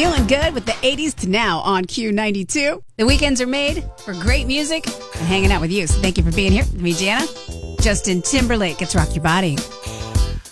Feeling good with the 80s to now on Q92. The weekends are made for great music and hanging out with you. So thank you for being here. Me, Jana. Justin Timberlake, Let's Rock Your Body.